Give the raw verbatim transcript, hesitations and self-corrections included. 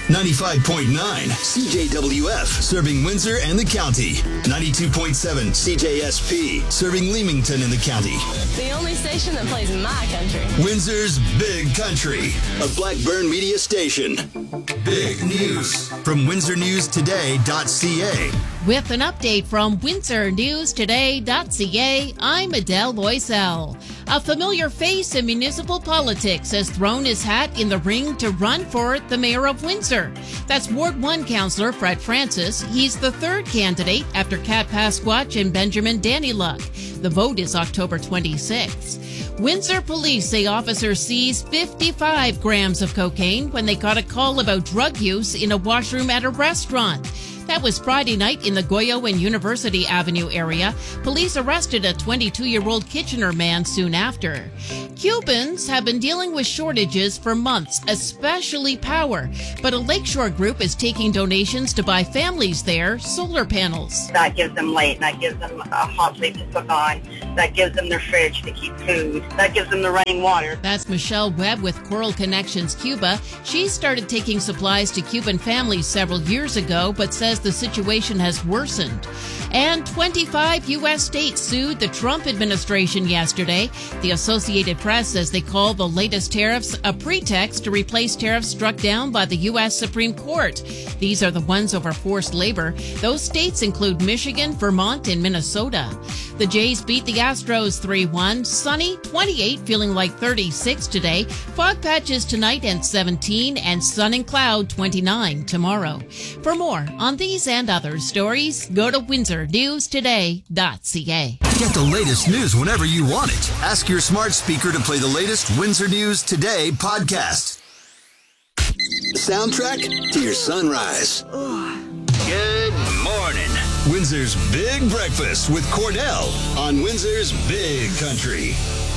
ninety-five point nine C J W F, serving Windsor and the county. ninety-two point seven C J S P, serving Leamington and the county. The only station that plays my country. Windsor's Big Country, a Blackburn media station. Big news from windsor news today dot c a. With an update from windsor news today dot c a, I'm Adele Loisel. A familiar face in municipal politics has thrown his hat in the ring to run for the mayor of Windsor. That's Ward one Councillor Fred Francis. He's the third candidate after Kat Pasquatch and Benjamin Danyluk. The vote is October twenty-sixth. Windsor police say officers seized fifty-five grams of cocaine when they got a call about drug use in a washroom at a restaurant. That was Friday night in the Goyo and University Avenue area. Police arrested a twenty-two-year-old Kitchener man soon after. Cubans have been dealing with shortages for months, especially power. But a Lakeshore group is taking donations to buy families there solar panels. That gives them light, that gives them a hot plate to cook on, that gives them their fridge to keep food, that gives them the running water. That's Michelle Webb with Coral Connections Cuba. She started taking supplies to Cuban families several years ago, but says the situation has worsened. And twenty-five U S states sued the Trump administration yesterday. The Associated Press says they call the latest tariffs a pretext to replace tariffs struck down by the U S Supreme Court. These are the ones over forced labor. Those states include Michigan, Vermont, and Minnesota. The Jays beat the Astros three one. Sunny, twenty-eight, feeling like thirty-six today. Fog patches tonight and seventeen, and sun and cloud twenty-nine tomorrow. For more on these and other stories, go to windsor news today dot c a. Get the latest news whenever you want it. Ask your smart speaker to play the latest Windsor News Today podcast. Soundtrack to your sunrise. Good morning. Windsor's Big Breakfast with Cordell on Windsor's Big Country.